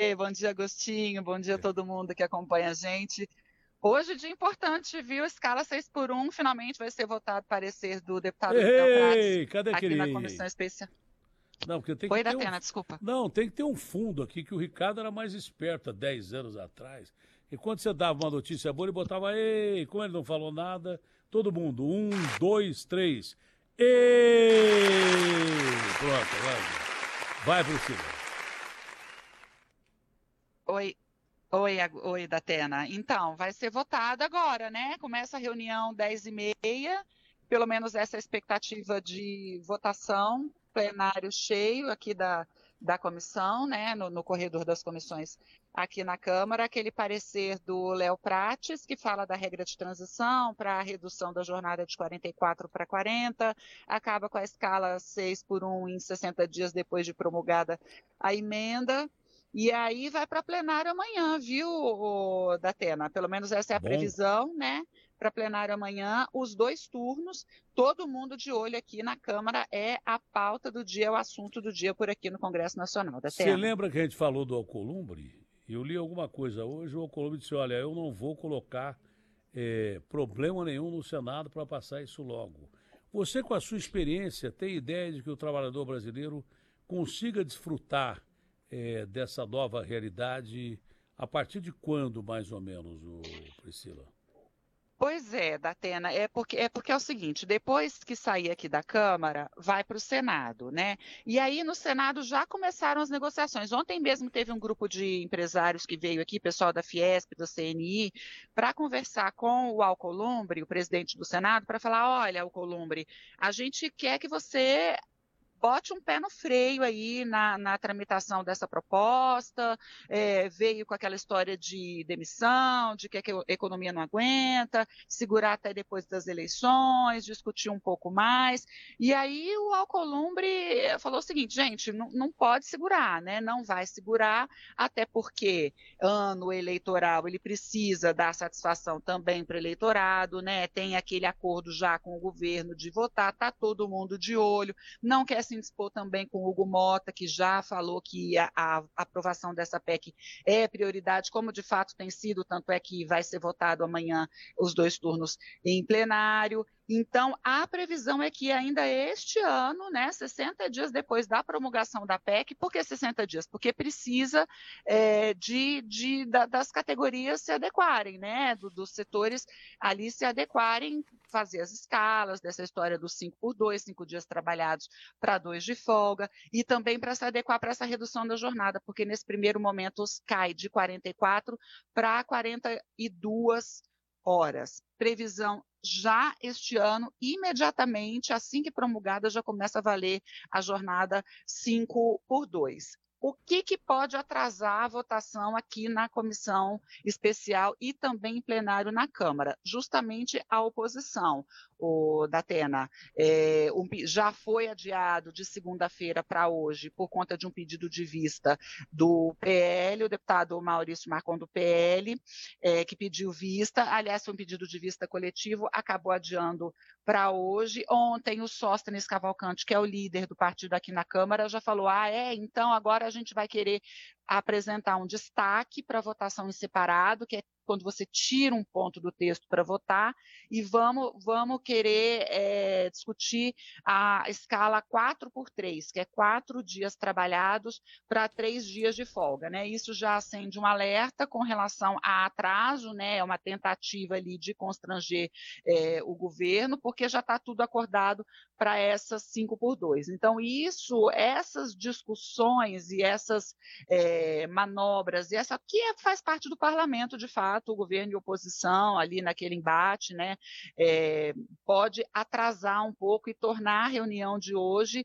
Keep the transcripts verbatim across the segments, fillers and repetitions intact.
Fê, bom dia, Agostinho, bom dia a todo mundo que acompanha a gente. Hoje, dia importante, viu? Escala seis por um, finalmente vai ser votado o parecer do deputado Léo Prates Ei, cadê aqui aquele na ei? comissão especial. Não, porque tem que Oi, ter um. Datena, desculpa. Não, tem que ter um fundo aqui, que o Ricardo era mais esperto há dez anos atrás. E quando você dava uma notícia boa, ele botava, ei, como ele não falou nada, todo mundo, um, dois, três. Ei! Pronto, vai. Vai, Priscila. Oi, oi, Ag- oi, Datena. Então, vai ser votado agora, né? Começa a reunião dez e meia, pelo menos essa é a expectativa de votação, plenário cheio aqui da, da comissão, né? No, no corredor das comissões aqui na Câmara, aquele parecer do Léo Prates, que fala da regra de transição para a redução da jornada de quarenta e quatro para quarenta, acaba com a escala seis por um em sessenta dias depois de promulgada a emenda. E aí vai para plenário amanhã, viu, ô, Datena? Pelo menos essa é a Bom, previsão, né? Para plenário amanhã, os dois turnos, todo mundo de olho aqui na Câmara, é a pauta do dia, é o assunto do dia por aqui no Congresso Nacional, você Datena. lembra que a gente falou do Alcolumbre? Eu li alguma coisa hoje, o Alcolumbre disse, olha, eu não vou colocar é, problema nenhum no Senado para passar isso logo. Você, com a sua experiência, tem ideia de que o trabalhador brasileiro consiga desfrutar é, dessa nova realidade a partir de quando, mais ou menos, o Priscila? Pois é, Datena, é porque, é porque é o seguinte, depois que sair aqui da Câmara, vai para o Senado, né? E aí no Senado já começaram as negociações. Ontem mesmo teve um grupo de empresários que veio aqui, pessoal da Fiesp, do C N I, para conversar com o Alcolumbre, o presidente do Senado, para falar, olha, Alcolumbre, a gente quer que você bote um pé no freio aí na, na tramitação dessa proposta, é, veio com aquela história de demissão, de que a economia não aguenta, segurar até depois das eleições, discutir um pouco mais, e aí o Alcolumbre falou o seguinte, gente, não, não pode segurar, né? Não vai segurar, até porque ano eleitoral ele precisa dar satisfação também para o eleitorado, né? Tem aquele acordo já com o governo de votar, tá todo mundo de olho, não quer se indispor também com o Hugo Mota, que já falou que a, a aprovação dessa P E C é prioridade, como de fato tem sido, tanto é que vai ser votado amanhã os dois turnos em plenário. Então, a previsão é que ainda este ano, né, sessenta dias depois da promulgação da P E C, por que sessenta dias? Porque precisa é, de, de, da, das categorias se adequarem, né, do, dos setores ali se adequarem, fazer as escalas dessa história dos cinco por dois, cinco dias trabalhados para dois de folga, e também para se adequar para essa redução da jornada, porque nesse primeiro momento cai de quarenta e quatro para quarenta e duas horas. Previsão já este ano, imediatamente, assim que promulgada, já começa a valer a jornada cinco por dois. O que, que pode atrasar a votação aqui na comissão especial e também em plenário na Câmara? Justamente a oposição, o Datena. É, um, já foi adiado de segunda-feira para hoje por conta de um pedido de vista do P L, o deputado Maurício Marcon do P L, é, que pediu vista, aliás, foi um pedido de vista coletivo, acabou adiando para hoje. Ontem, o Sóstenes Cavalcante, que é o líder do partido aqui na Câmara, já falou, ah, é, então agora a gente vai querer apresentar um destaque para votação em separado, que é quando você tira um ponto do texto para votar, e vamos, vamos querer é, discutir a escala quatro por três, que é quatro dias trabalhados para três dias de folga, né? Isso já acende um alerta com relação a atraso, né? É uma tentativa ali de constranger é, o governo, porque já está tudo acordado para essas cinco por dois. Então, isso, essas discussões e essas é, manobras, e essa que é, faz parte do parlamento, de fato, o governo e a oposição ali naquele embate, né, é, pode atrasar um pouco e tornar a reunião de hoje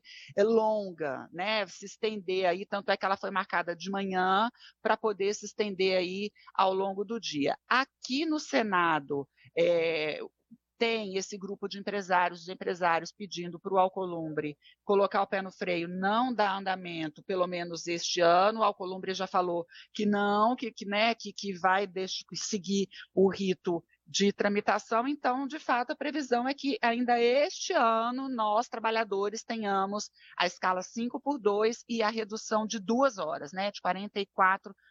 longa, né, se estender aí, tanto é que ela foi marcada de manhã para poder se estender aí ao longo do dia. Aqui no Senado, é, tem esse grupo de empresários, os empresários pedindo para o Alcolumbre colocar o pé no freio, não dar andamento, pelo menos este ano. O Alcolumbre já falou que não, que, que, né, que, que vai deixar, seguir o rito de tramitação. Então, de fato, a previsão é que ainda este ano nós, trabalhadores, tenhamos a escala cinco por dois e a redução de duas horas, né, de quarenta e quatro